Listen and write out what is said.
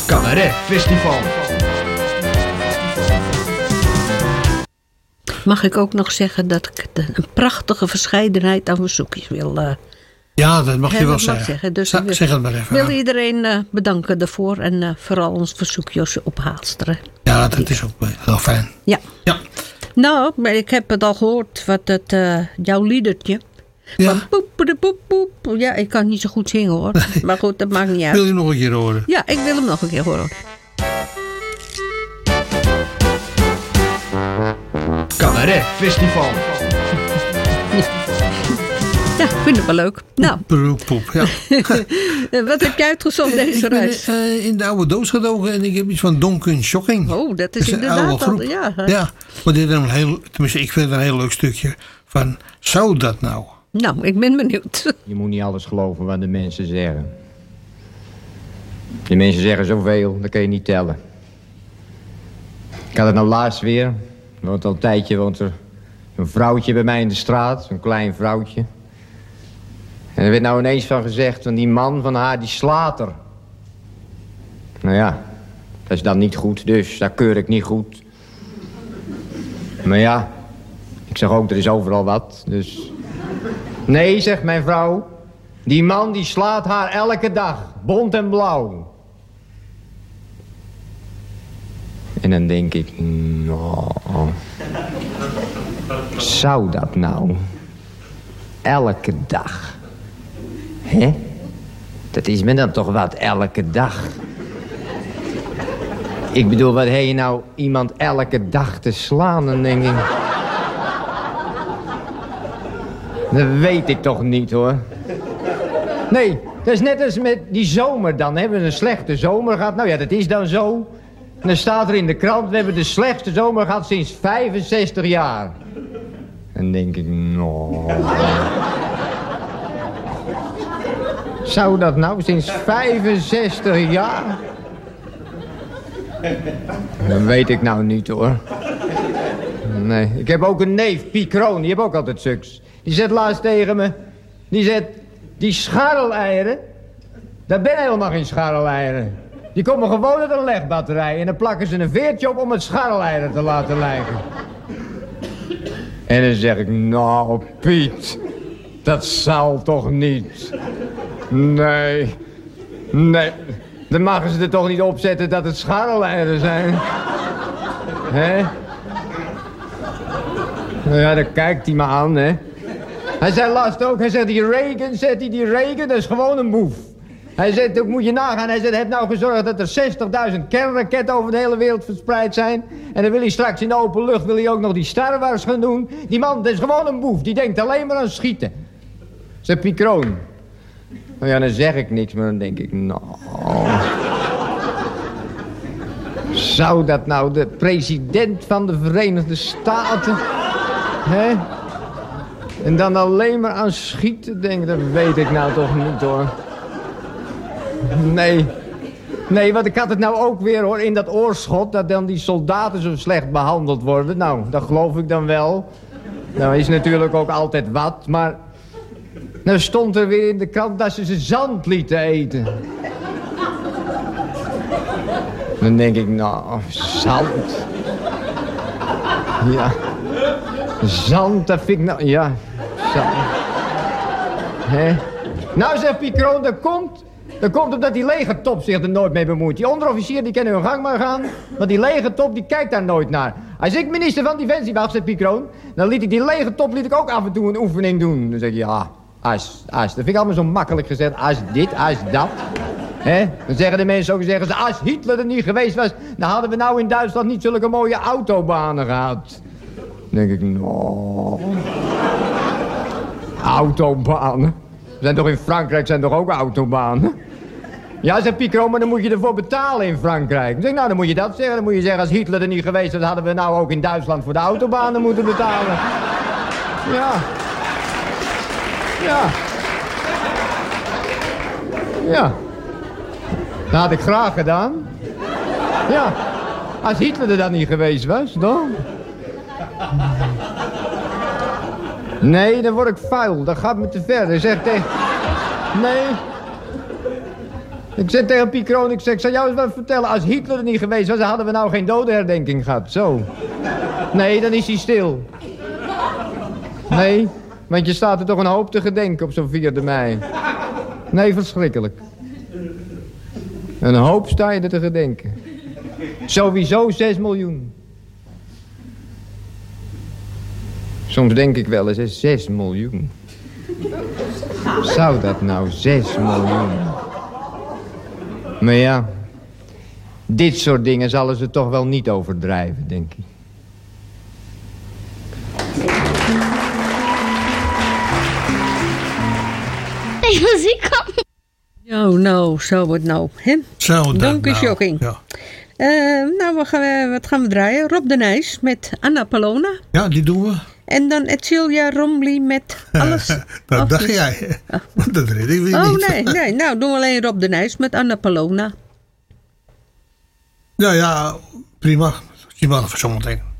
Cabaret Festival. Mag ik ook nog zeggen dat ik een prachtige verscheidenheid aan verzoekjes wil... Ja, dat mag je wel zeggen. Dus zeg het maar even. Ik wil iedereen bedanken daarvoor. En vooral ons verzoekjes op Haalsteren. Ja, dat is ook heel fijn. Ja. Ja. Nou, ik heb het al gehoord. Wat het, jouw liedertje. Ja. Van poep, poep, poep. Ja, ik kan niet zo goed zingen hoor. Nee. Maar goed, dat maakt niet uit. Wil je nog een keer horen? Ja, ik wil hem nog een keer horen. Cabaret Festival. Ja, ik vind het wel leuk. Nou. Poep, ja. Wat heb jij uitgezocht deze reis? Ik ben in de oude doos gedoken en ik heb iets van Donken Shocking. Oh, dat is inderdaad al. Ja, ja, maar dit is een heel, tenminste, ik vind het een heel leuk stukje van, zou dat nou? Nou, ik ben benieuwd. Je moet niet alles geloven wat de mensen zeggen. Die mensen zeggen zoveel, dat kan je niet tellen. Ik had het nou laatst weer. Want al een tijdje woont er een vrouwtje bij mij in de straat. Een klein vrouwtje. En er werd nou ineens van gezegd, van die man van haar, die slaat er. Nou ja, dat is dan niet goed, dus dat keur ik niet goed. Maar ja, ik zeg ook, er is overal wat, dus... Nee, zegt mijn vrouw, die man die slaat haar elke dag, bont en blauw. En dan denk ik, nou, zou dat nou? Elke dag. Hè? Dat is me dan toch wat, elke dag. Ik bedoel, wat heb je nou iemand elke dag te slaan? Dan denk ik... Dat weet ik toch niet, hoor. Nee, dat is net als met die zomer dan. Hebben we een slechte zomer gehad? Nou ja, dat is dan zo. En dan staat er in de krant, we hebben de slechtste zomer gehad sinds 65 jaar. En dan denk ik, nou... Zou dat nou sinds 65 jaar? Dat weet ik nou niet, hoor. Nee, ik heb ook een neef, Piet Kroon, die heeft ook altijd suks. Die zegt laatst tegen me, die zegt, die scharreleieren, dat ben helemaal geen scharreleieren. Die komen gewoon uit een legbatterij en dan plakken ze een veertje op om het scharreleieren te laten lijken. En dan zeg ik, nou Piet, dat zal toch niet. Nee, dan mogen ze er toch niet opzetten dat het scharreleieren zijn. Hè? Nou ja, dan kijkt hij me aan, hè. Hij zei laatst ook, hij zegt, die Reagan, dat is gewoon een boef. Hij zegt, ook moet je nagaan, hij zegt, heb nou gezorgd dat er 60.000 kernraketten over de hele wereld verspreid zijn. En dan wil hij straks in de open lucht, wil hij ook nog die Star Wars gaan doen. Die man, dat is gewoon een boef, die denkt alleen maar aan schieten. Zegt Piet Kroon. Nou ja, dan zeg ik niks, maar dan denk ik, nou... Zou dat nou de president van de Verenigde Staten... Hè? En dan alleen maar aan schieten denken, dat weet ik nou toch niet, hoor. Nee, want ik had het nou ook weer, hoor, in dat oorschot... dat dan die soldaten zo slecht behandeld worden. Nou, dat geloof ik dan wel. Nou is natuurlijk ook altijd wat, maar... Nou stond er weer in de krant dat ze zand lieten eten. Dan denk ik, nou, zand. Ja. Zand, dat vind ik nou... Ja, zand. Hè? Nou, zegt Piet Kroon, dat komt omdat die legertop zich er nooit mee bemoeit. Die onderofficier, die kan hun gang maar gaan. Want die legertop, die kijkt daar nooit naar. Als ik minister van Defensie was, zegt Piet Kroon... dan liet ik die legertop ook af en toe een oefening doen. Dan zeg ik, ja... Als. Dat vind ik allemaal zo makkelijk gezegd. Als dit, als dat. Hè? Dan zeggen de mensen ook, zeggen ze, als Hitler er niet geweest was... dan hadden we nou in Duitsland niet zulke mooie autobanen gehad. Dan denk ik, nou... Autobanen? Zijn toch in Frankrijk zijn toch ook autobanen? Ja, zegt Piet Kroon, maar dan moet je ervoor betalen in Frankrijk. Dan zeg ik, nou, dan moet je dat zeggen. Dan moet je zeggen, als Hitler er niet geweest was... hadden we nou ook in Duitsland voor de autobanen moeten betalen. Ja. Ja. Ja. Dat had ik graag gedaan. Ja. Als Hitler er dan niet geweest was, dan... Nee, dan word ik vuil. Dat gaat me te ver. Dan zegt hij... Nee. Ik zei tegen Piet Kroon, ik zou jou eens wat vertellen. Als Hitler er niet geweest was, dan hadden we nou geen dodenherdenking gehad. Zo. Nee, dan is hij stil. Nee, want je staat er toch een hoop te gedenken op zo'n 4e mei. Nee, verschrikkelijk. Een hoop sta je er te gedenken. Sowieso 6 miljoen. Soms denk ik wel eens, 6 miljoen. Zou dat nou 6 miljoen? Maar ja, dit soort dingen zullen ze toch wel niet overdrijven, denk ik. Nee, muziek op. Nou, zo het nou. Hè? Zo, dat Dank u, nou. Shocking. Ja. Wat gaan we draaien? Rob de Nijs met Anna Palona. Ja, die doen we. En dan Edcilia Rombly met Alles. Dat dacht Afjes. jij. Dat weet ik weer Oh, niet. nee. Nou, doen we alleen Rob de Nijs met Anna Palona. Ja, prima. Zie je wel even zometeen.